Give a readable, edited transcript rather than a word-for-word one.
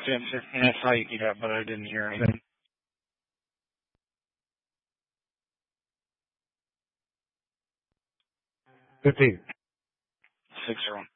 And I saw you get up, but I didn't hear anything. 15. 6-1.